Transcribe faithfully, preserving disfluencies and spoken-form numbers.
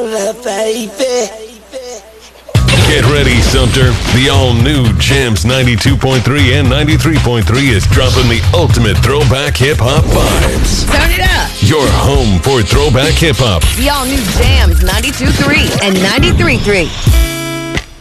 Hola, baby. Get ready, Sumter. The all-new Jams ninety-two point three and ninety-three point three is dropping the ultimate throwback hip-hop vibes. Turn it up. Your home for throwback hip-hop. The all-new Jams ninety-two point three and ninety-three point three.